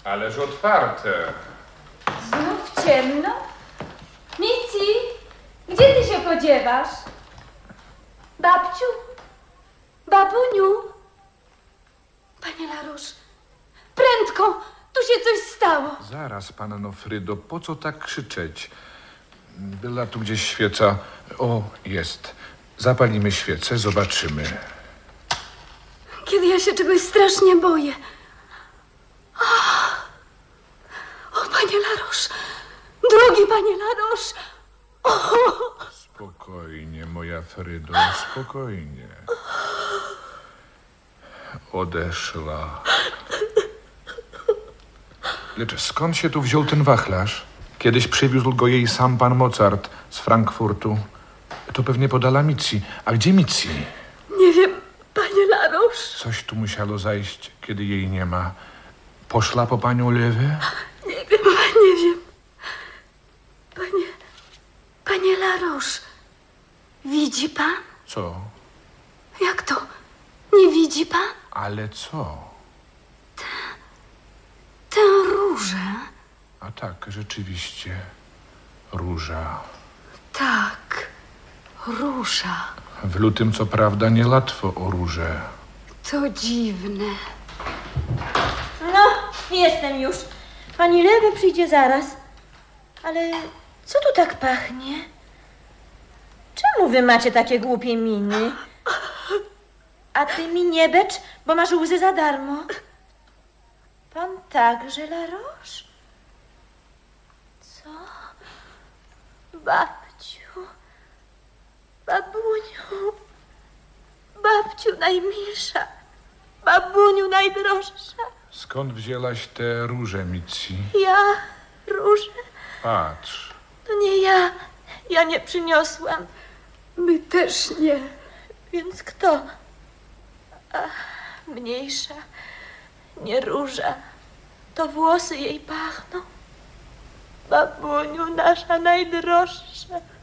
Ależ otwarte. Znów ciemno? Mici, gdzie ty się podziewasz? Babciu? Babuniu? Panie Larosz, prędko, tu się coś stało. Zaraz, panno Frydo, po co tak krzyczeć? Była tu gdzieś świeca. O, jest. Zapalimy świecę, zobaczymy. Kiedy ja się czegoś strasznie boję. O, panie Larosz, drogi panie Larosz. Spokojnie, moja Frydo, spokojnie. Odeszła. Lecz skąd się tu wziął ten wachlarz? Kiedyś przywiózł go jej sam pan Mozart z Frankfurtu. To pewnie podala Mici. A gdzie Mici? Nie wiem, panie Larosz. Coś tu musiało zajść, kiedy jej nie ma. Poszła po panią Lewę? Nie wiem. Panie Larosz, widzi pan? Co? Jak to? Nie widzi pan? Ale co? Tę różę. A tak, rzeczywiście. Róża. Tak, róża. W lutym, co prawda, niełatwo o róże. To dziwne. No, jestem już. Pani Lewy przyjdzie zaraz. Ale co tu tak pachnie? Czemu wy macie takie głupie miny? A ty mi nie becz, bo masz łzy za darmo. Pan także, Larosz? Co? Babciu, babuniu, babciu najmilsza, babuniu najdroższa. Skąd wzięłaś te róże, Mici? Ja, róże? Patrz. To nie ja nie przyniosłam. My też nie. Więc kto? Mniejsza, nie róża, to włosy jej pachną. Babuniu nasza najdroższa.